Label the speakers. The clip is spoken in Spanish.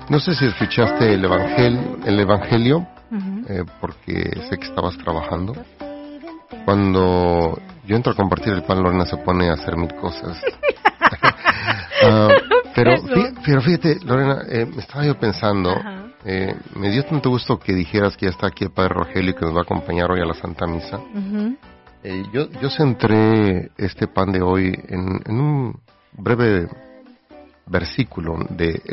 Speaker 1: No sé si escuchaste el Evangelio,
Speaker 2: Uh-huh.
Speaker 1: porque sé que estabas trabajando. Cuando yo entro a compartir el pan, Lorena se pone a hacer mil cosas. Ah, pero fíjate, Lorena, me estaba yo pensando,
Speaker 2: Ajá.
Speaker 1: me dio tanto gusto que dijeras que ya está aquí el Padre Rogelio, que nos va a acompañar hoy a la Santa Misa.
Speaker 2: Uh-huh.
Speaker 1: Yo centré este pan de hoy en un breve versículo de